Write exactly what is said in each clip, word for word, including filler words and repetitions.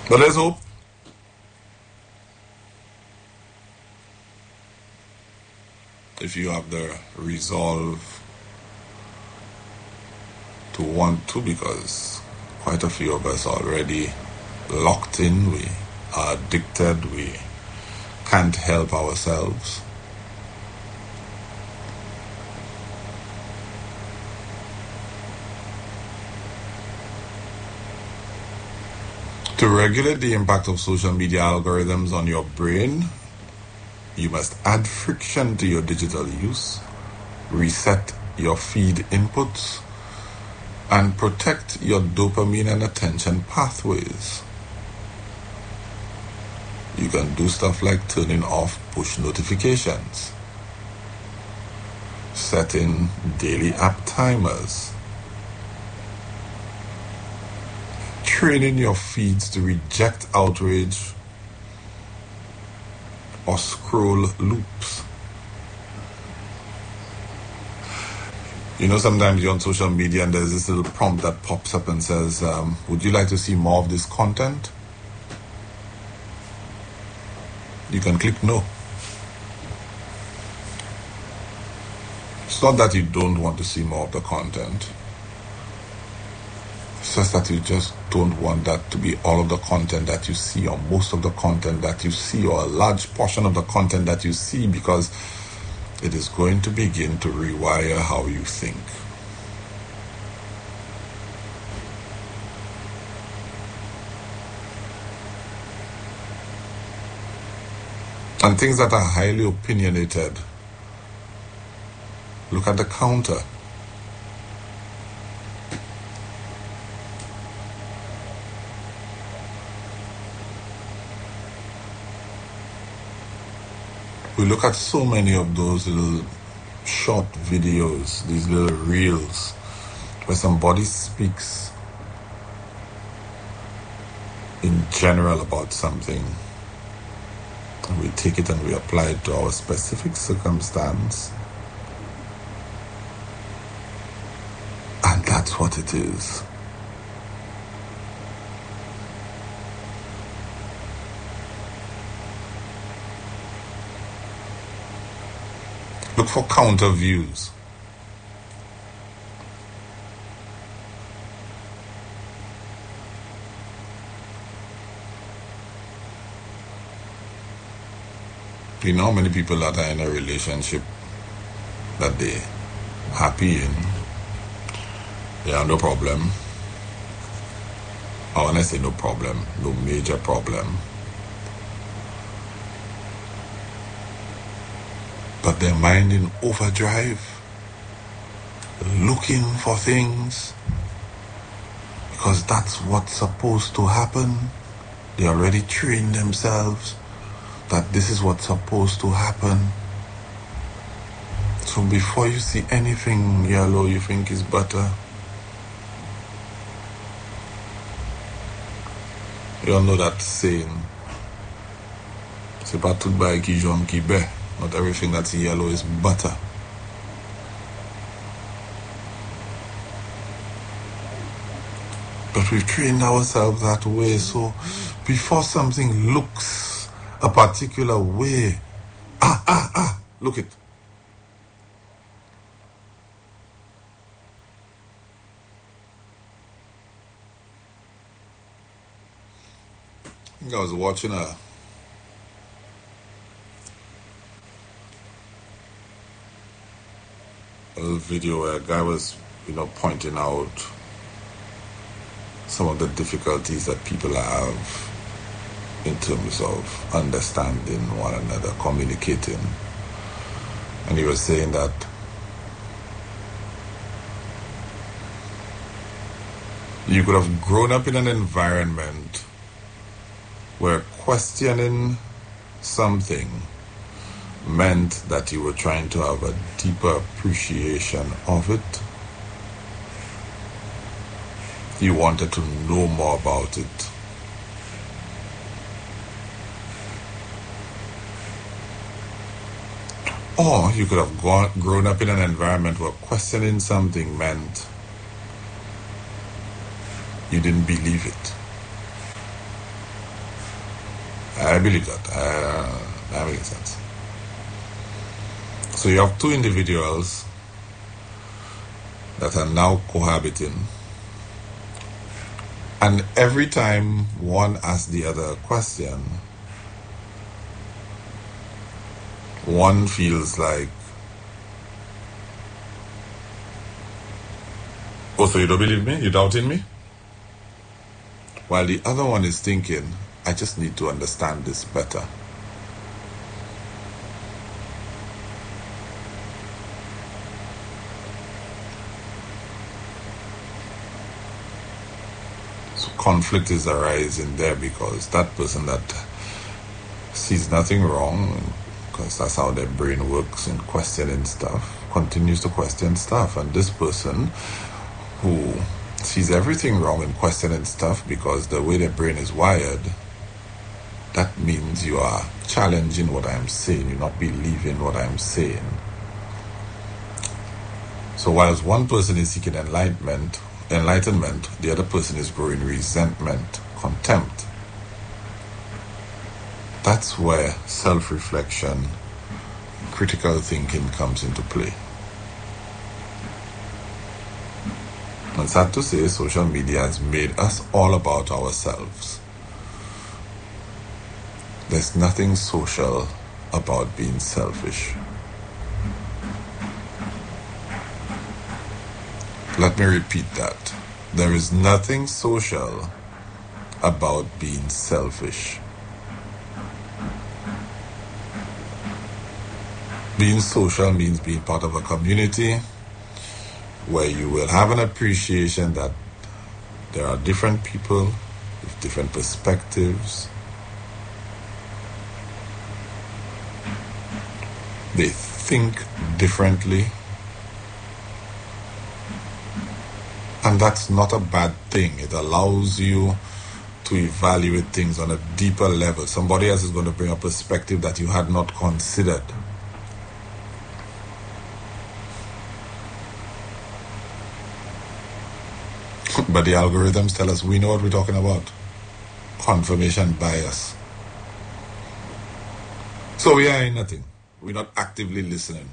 But let's hope. If you have the resolve to want to, because quite a few of us already locked in, we are addicted, we can't help ourselves. To regulate the impact of social media algorithms on your brain, you must add friction to your digital use, reset your feed inputs, and protect your dopamine and attention pathways. You can do stuff like turning off push notifications, setting daily app timers, training your feeds to reject outrage or scroll loops. You know, sometimes you're on social media and there's this little prompt that pops up and says, um, would you like to see more of this content? You can click no. It's not that you don't want to see more of the content. It's just that you just don't want that to be all of the content that you see, or most of the content that you see, or a large portion of the content that you see, because it is going to begin to rewire how you think. And things that are highly opinionated. Look at the counter. We look at so many of those little short videos, these little reels, where somebody speaks in general about something, and we take it and we apply it to our specific circumstance, and that's what it is. Look for counter views. You know how many people that are in a relationship that they're happy in, they have no problem. Or when I say no problem, no major problem. But their mind in overdrive, looking for things, because that's what's supposed to happen. They already trained themselves that this is what's supposed to happen. So before you see anything yellow you think is butter, you all know that saying, c'est pas tout bail qui jaune qui baie. Not everything that's yellow is butter. But we've trained ourselves that way, so before something looks a particular way, ah, ah, ah, look it. I think I was watching a a little video where a guy was, you know, pointing out some of the difficulties that people have in terms of understanding one another, communicating. And he was saying that you could have grown up in an environment where questioning something meant that you were trying to have a deeper appreciation of it. You wanted to know more about it. Or you could have gone, grown up in an environment where questioning something meant you didn't believe it. I believe that. Uh, that makes sense. So you have two individuals that are now cohabiting, and every time one asks the other a question, one feels like, oh, so you don't believe me? You doubting me? While the other one is thinking, I just need to understand this better. So conflict is arising there because that person that sees nothing wrong, because that's how their brain works in questioning stuff, continues to question stuff. And this person who sees everything wrong in questioning stuff because the way their brain is wired, that means you are challenging what I'm saying, you're not believing what I'm saying. So whilst one person is seeking enlightenment, enlightenment, the other person is growing resentment, contempt. That's where self-reflection, critical thinking comes into play. And sad to say, social media has made us all about ourselves. There's nothing social about being selfish. Let me repeat that. There is nothing social about being selfish. Being social means being part of a community where you will have an appreciation that there are different people with different perspectives. They think differently. And that's not a bad thing. It allows you to evaluate things on a deeper level. Somebody else is going to bring a perspective that you had not considered. But the algorithms tell us we know what we're talking about. Confirmation bias. So we are in nothing. We're not actively listening.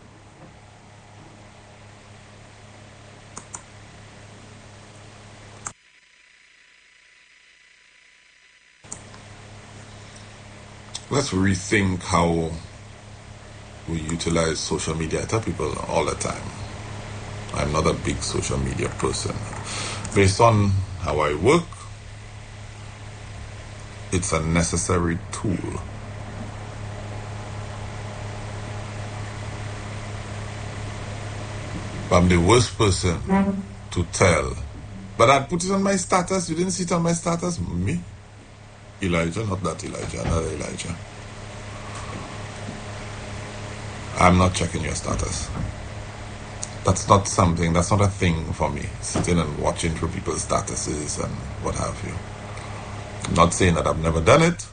Let's rethink how we utilize social media. I tell people all the time, I'm not a big social media person. Based on how I work, it's a necessary tool. I'm the worst person to tell. But I'd put it on my status. You didn't see it on my status? Me? Elijah, not that Elijah, another Elijah. I'm not checking your status. That's not something, that's not a thing for me, sitting and watching through people's statuses and what have you. I'm not saying that I've never done it.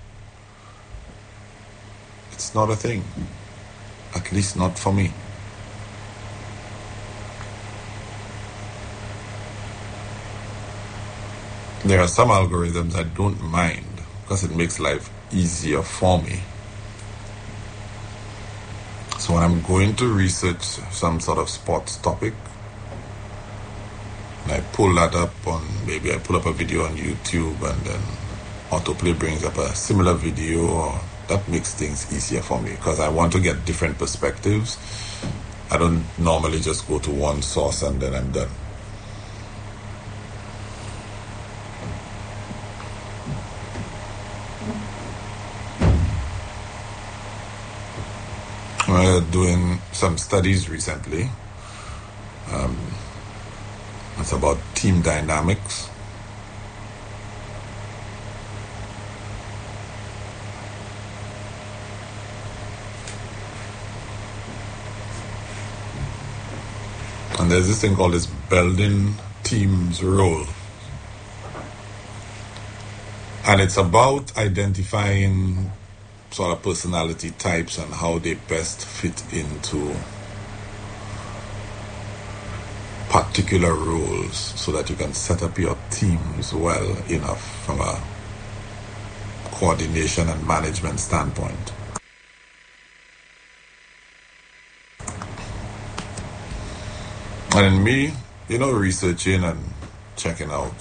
It's not a thing. At least not for me. There are some algorithms I don't mind because it makes life easier for me. So when I'm going to research some sort of sports topic, and I pull that up on, maybe I pull up a video on YouTube and then autoplay brings up a similar video, or that makes things easier for me because I want to get different perspectives. I don't normally just go to one source and then I'm done. We're doing some studies recently. Um, it's about team dynamics. And there's this thing called this building teams role. And it's about identifying sort of personality types and how they best fit into particular roles so that you can set up your teams well enough from a coordination and management standpoint. And in me, you know, researching and checking out,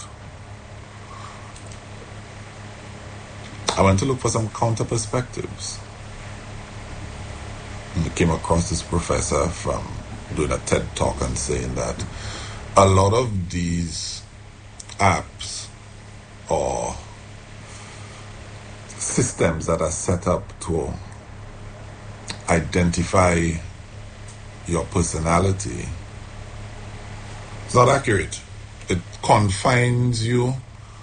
I went to look for some counter perspectives. And I came across this professor from doing a TED talk and saying that a lot of these apps or systems that are set up to identify your personality, it's not accurate. It confines you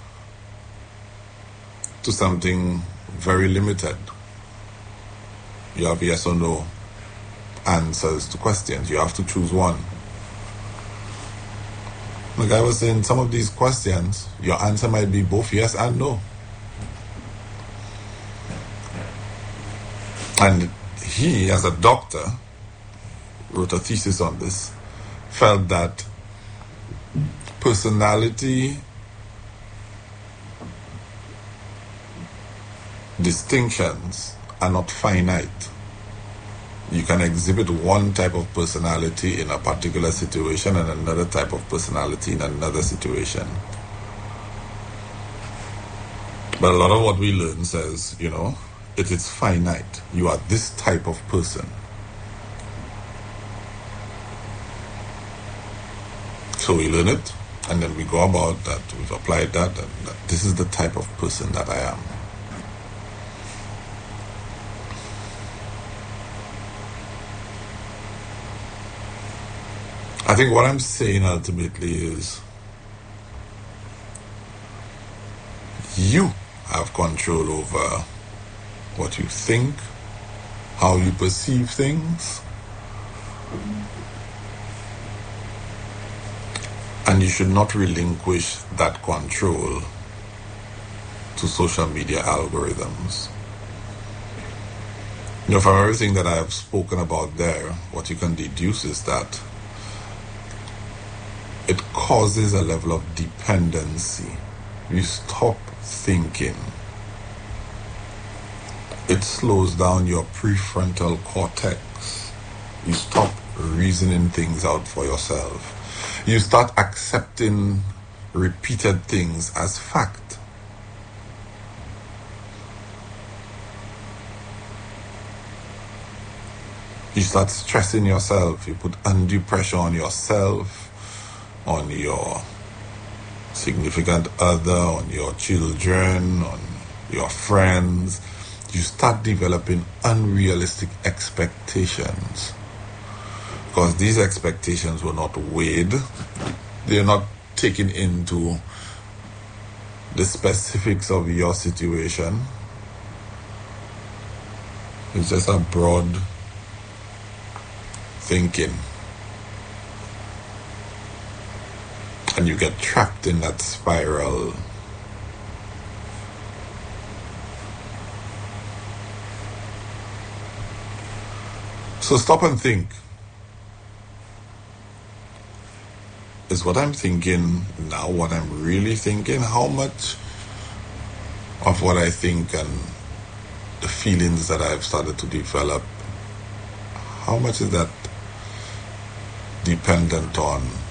to something very limited. You have yes or no answers to questions. You have to choose one. Like I was saying, some of these questions, your answer might be both yes and no. And he, as a doctor, wrote a thesis on this, felt that personality distinctions are not finite. You can exhibit one type of personality in a particular situation and another type of personality in another situation. But a lot of what we learn says, you know, it is finite. You are this type of person. So we learn it, and then we go about that, we've applied that, and that this is the type of person that I am. I think what I'm saying ultimately is you have control over what you think, how you perceive things, and you should not relinquish that control to social media algorithms. You know, from everything that I have spoken about there, what you can deduce is that it causes a level of dependency. You stop thinking. It slows down your prefrontal cortex. You stop reasoning things out for yourself. You start accepting repeated things as fact. You start stressing yourself. You put undue pressure on yourself, on your significant other, on your children, on your friends. You start developing unrealistic expectations because these expectations were not weighed. They're not taken into the specifics of your situation. It's just a broad thinking. And you get trapped in that spiral. So stop and think. Is what I'm thinking now what I'm really thinking? How much of what I think and the feelings that I've started to develop, how much is that dependent on